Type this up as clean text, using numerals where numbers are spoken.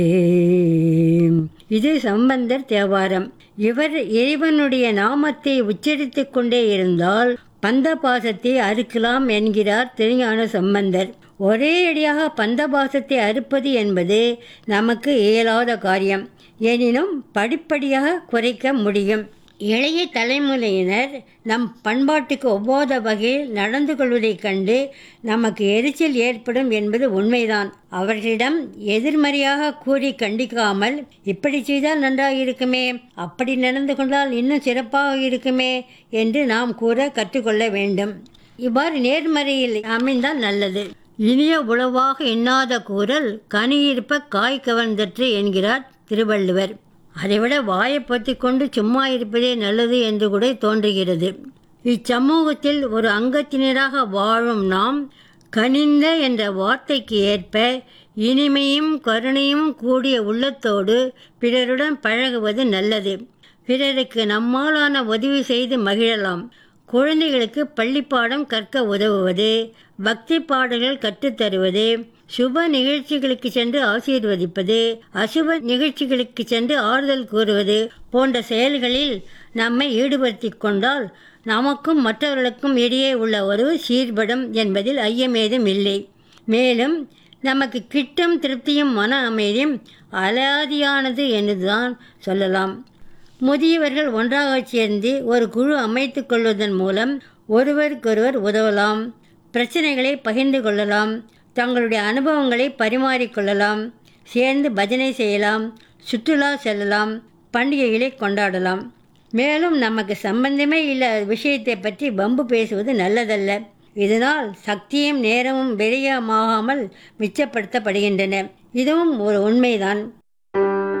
இது சம்பந்தர் தேவாரம். இவர் இறைவனுடைய நாமத்தை உச்சரித்து கொண்டே இருந்தால் பந்த பாசத்தை அறுக்கலாம் என்கிறார் திருஞான சம்பந்தர். ஒரே அடியாக பந்த பாசத்தை அறுப்பது என்பது நமக்கு இயலாத காரியம். எனினும் படிப்படியாக குறைக்க முடியும். இளைய தலைமுறையினர் நம் பண்பாட்டுக்கு ஒவ்வாத வகையில் நடந்து கொள்வதைக் கண்டு நமக்கு எரிச்சல் ஏற்படும் என்பது உண்மைதான். அவர்களிடம் எதிர்மறையாக கூறி கண்டிக்காமல், இப்படி செய்தால் நன்றாக இருக்குமே, அப்படி நடந்து கொண்டால் இன்னும் சிறப்பாக இருக்குமே என்று நாம் கூற கற்றுக்கொள்ள வேண்டும். இவ்வாறு நேர்மறையில் அமைந்தால் நல்லது. இனிய உளவாக எண்ணாத கூறல் கனியிருப்ப காய் கவர்ந்தற்று என்கிறார் திருவள்ளுவர். அதைவிட வாயை பொத்தி கொண்டு சும்மா இருப்பதே நல்லது என்று கூட தோன்றுகிறது. இச்சமூகத்தில் ஒரு அங்கத்தினராக வாழும் நாம் கனிந்த என்ற வார்த்தைக்கு ஏற்ப இனிமையும் கருணையும் கூடிய உள்ளத்தோடு பிறருடன் பழகுவது நல்லது. பிறருக்கு நம்மாலான உதவி செய்து மகிழலாம். குழந்தைகளுக்கு பள்ளிப்பாடம் கற்க உதவுவது, பக்தி பாடல்கள் கற்றுத்தருவது, சுப நிகழ்ச்சிகளுக்கு சென்று ஆசீர்வதிப்பது, அசுப நிகழ்ச்சிகளுக்கு சென்று ஆறுதல் கூறுவது போன்ற செயல்களில் நம்மை ஈடுபடுத்தி கொண்டால் நமக்கும் மற்றவர்களுக்கும் இடையே உள்ள உறவு சீர்படும் என்பதில் ஐயமேதும் இல்லை. மேலும் நமக்கு கிட்டும் திருப்தியும் மன அமைதியும் அலாதியானது என்றுதான் சொல்லலாம். முதியவர்கள் ஒன்றாக சேர்ந்து ஒரு குழு அமைத்து கொள்வதன் மூலம் ஒருவருக்கொருவர் உதவலாம், பிரச்சனைகளை பகிர்ந்து கொள்ளலாம், தங்களுடைய அனுபவங்களை பரிமாறிக்கொள்ளலாம், சேர்ந்து பஜனை செய்யலாம், சுற்றுலா செல்லலாம், பண்டிகைகளை கொண்டாடலாம். மேலும் நமக்கு சம்பந்தமே இல்லாத விஷயத்தை பற்றி வம்பு பேசுவது நல்லதல்ல. இதனால் சக்தியும் நேரமும் விரயமாகாமல் மிச்சப்படுத்தப்படுகின்றன. இதுவும் ஒரு உண்மைதான்.